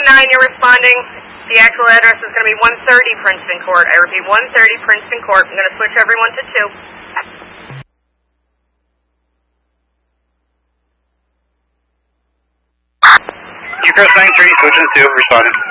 you're responding. The actual address is going to be 130 Princeton Court. I repeat, 130 Princeton Court. I'm going to switch everyone to 2. Newcrest 93, switching to 2, responding.